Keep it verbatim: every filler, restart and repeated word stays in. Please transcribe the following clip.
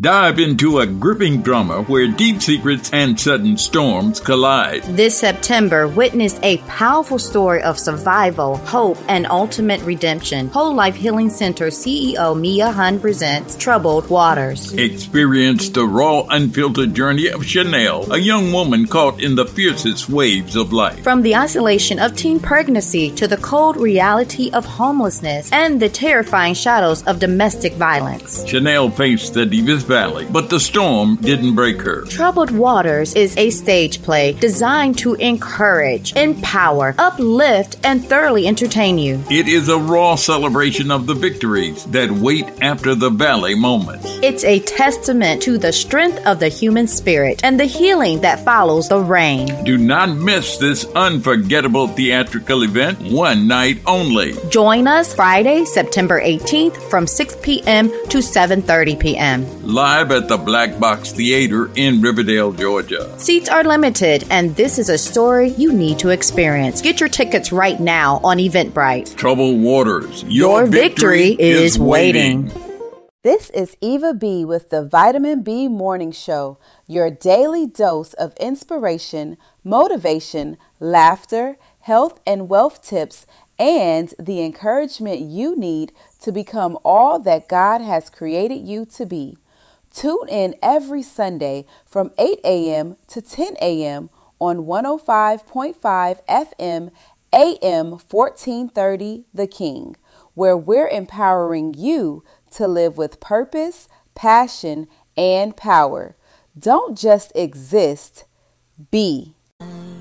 Dive into a gripping drama where deep secrets and sudden storms collide. This September, witness a powerful story of survival, hope, and ultimate redemption. Whole Life Healing Center C E O Mia Hun presents Troubled Waters. Experience the raw, unfiltered journey of Chanel, a young woman caught in the fiercest waves of life. From the isolation of teen pregnancy to the cold reality of homelessness and the terrifying shadows of domestic violence. Chanel faced the deepest valley, but the storm didn't break her. Troubled Waters is a stage play designed to encourage, empower, uplift, and thoroughly entertain you. It is a raw celebration of the victories that wait after the valley moments. It's a testament to the strength of the human spirit and the healing that follows the rain. Do not miss this unforgettable theatrical event, one night only. Join us Friday, September eighteenth from six p.m. to seven thirty p.m. Live at the Black Box Theater in Riverdale, Georgia. Seats are limited, and this is a story you need to experience. Get your tickets right now on Eventbrite. Troubled Waters. Your, your victory, victory is waiting. waiting. This is Eva B. with the Vitamin B Morning Show, your daily dose of inspiration, motivation, laughter, health and wealth tips, and the encouragement you need to become all that God has created you to be. Tune in every Sunday from eight a.m. to ten a.m. on one oh five point five F M A M fourteen thirty The King, where we're empowering you to live with purpose, passion, and power. Don't just exist, be.